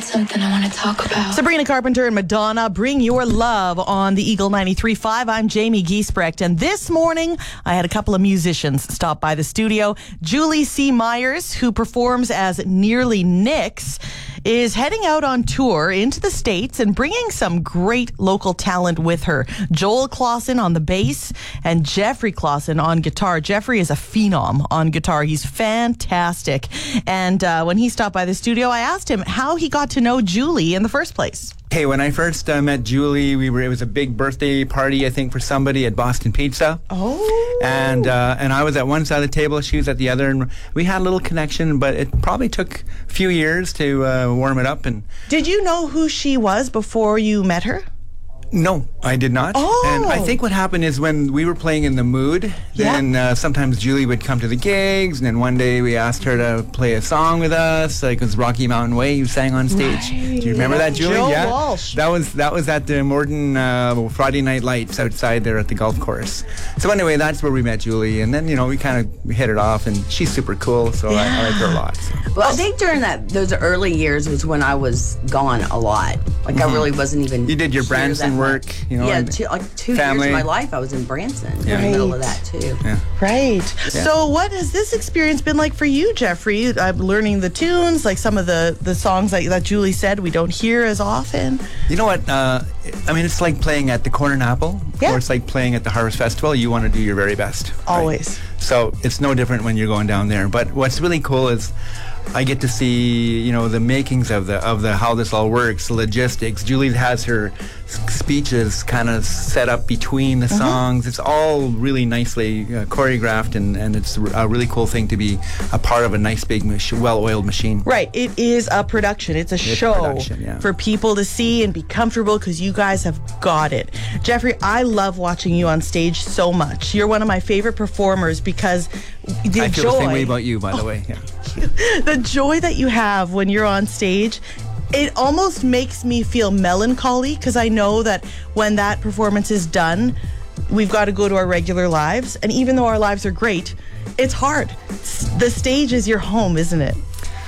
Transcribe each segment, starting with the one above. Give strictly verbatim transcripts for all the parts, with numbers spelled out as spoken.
something I want to talk about. Sabrina Carpenter and Madonna, Bring Your Love on the Eagle ninety-three point five. I'm Jamie Giesbrecht, and this morning I had a couple of musicians stop by the studio. Julie C. Myers, who performs as Nearly Nix, is heading out on tour into the States and bringing some great local talent with her. Joel Clausen on the bass and Jeffrey Clausen on guitar. Jeffrey is a phenom on guitar. He's fantastic. And uh, when he stopped by the studio, I asked him how he got to know Julie in the first place. Hey, when I first uh, met Julie, we were it was a big birthday party, I think, for somebody at Boston Pizza. Oh. And uh, and I was at one side of the table, she was at the other, and we had a little connection, but it probably took a few years to uh, warm it up. And Did you know who she was before you met her? no, I did not. Oh. And I think what happened is when we were playing in The Mood, then uh, sometimes Julie would come to the gigs, and then one day we asked her to play a song with us, like it was Rocky Mountain Way, you sang on stage. Right. Do you remember that, Julie? Joe yeah. Walsh. That was that was at the Morden uh, Friday Night Lights outside there at the golf course. So anyway, that's where we met Julie, and then, you know, we kind of hit it off, and she's super cool, so I, I like her a lot. So. Well, I think during that those early years was when I was gone a lot. Like Mm-hmm. I really wasn't even. You did your here Branson that work, much. you know, Yeah, and two, like two family. years of my life I was in Branson. Yeah. In the middle Right. of that too. Yeah. Right. So what has this experience been like for you, Jeffrey? I'm learning the tunes, like some of the, the songs that, that Julie said we don't hear as often. You know what? Uh, I mean, it's like playing at the Corn and Apple, Yeah. or it's like playing at the Harvest Festival. You want to do your very best. right? Always. So it's no different when you're going down there. But what's really cool is I get to see, you know, the makings of the of the how this all works, the logistics. Julie has her s- speeches kind of set up between the Mm-hmm. songs. It's all really nicely uh, choreographed, and, and it's a really cool thing to be a part of a nice big, mach- well-oiled machine. Right. It is a production. It's a show production, yeah. for people to see and be comfortable because you guys have got it. Jeffrey, I love watching you on stage so much. You're one of my favorite performers because the I feel joy, the same way about you, by the way. Yeah. the joy that you have when you're on stage, it almost makes me feel melancholy because I know that when that performance is done, we've got to go to our regular lives. And even though our lives are great, it's hard. S- The stage is your home, isn't it?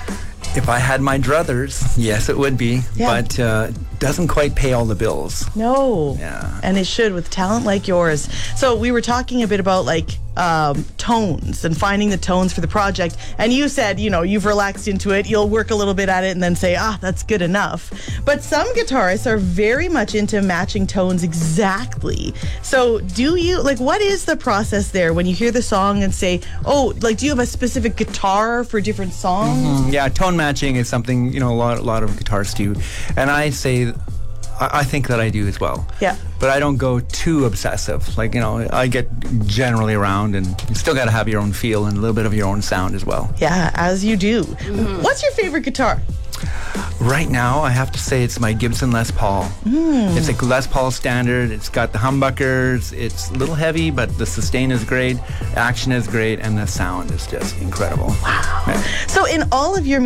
If I had my druthers, yes, it would be. Yeah. But uh, doesn't quite pay all the bills. No. Yeah. And it should with talent like yours. So we were talking a bit about like um, tones and finding the tones for the project. And you said, you know, you've relaxed into it. You'll work a little bit at it and then say, ah, that's good enough. But some guitarists are very much into matching tones exactly. So do you, like, what is the process there when you hear the song and say, oh, like, do you have a specific guitar for different songs? Yeah, tone matching is something, you know, a lot, a lot of guitarists do. And I say, I, I think that I do as well. Yeah. But I don't go too obsessive. Like, you know, I get generally around, and you still got to have your own feel and a little bit of your own sound as well. Yeah, as you do. What's your favorite guitar? Right now, I have to say it's my Gibson Les Paul. It's a Les Paul standard. It's got the humbuckers. It's a little heavy, but the sustain is great, action is great, and the sound is just incredible. Wow. So in all of your